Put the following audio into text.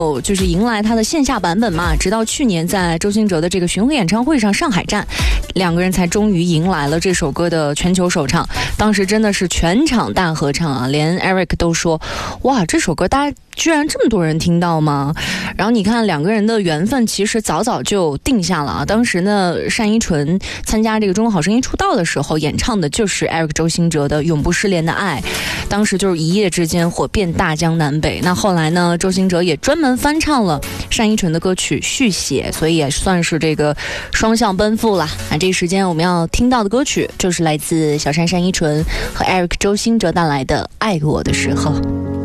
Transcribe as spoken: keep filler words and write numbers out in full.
就是迎来他的线下版本嘛，直到去年在周兴哲的这个巡回演唱会上上海站，两个人才终于迎来了这首歌的全球首唱。当时真的是全场大合唱啊，连 Eric 都说哇，这首歌大家居然这么多人听到吗？然后你看两个人的缘分其实早早就定下了啊。当时呢，单依纯参加这个中国好声音出道的时候演唱的就是 Eric 周兴哲的永不失联的爱，当时就是一夜之间火遍大江南北。那后来呢，周兴哲也专门翻唱了单依纯的歌曲续写，所以也算是这个双向奔赴了。那这一时间我们要听到的歌曲就是来自小山单依纯和 Eric 周兴哲带来的爱我的时候。